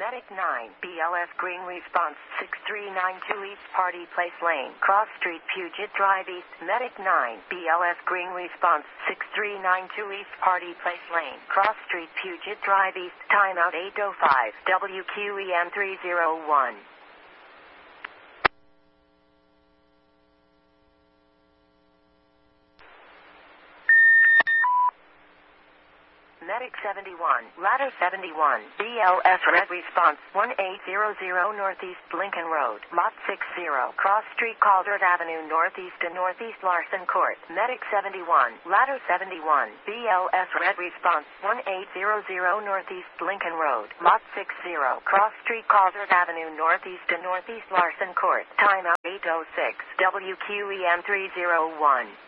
Medic 9, BLS Green Response 6392 East Party Place Lane, Cross Street, Puget Drive East. Medic 9, BLS Green Response 6392 East Party Place Lane, Cross Street, Puget Drive East. Timeout 8:05, WQEM 301. Medic 71, Ladder 71, BLS Red Response 1800 Northeast Lincoln Road, Lot 60, Cross Street, Calvert Avenue Northeast to Northeast Larson Court. Medic 71, Ladder 71, BLS Red Response 1800 Northeast Lincoln Road, Lot 60, Cross Street, Calvert Avenue Northeast to Northeast Larson Court. Timeout 8:06, WQEM 301.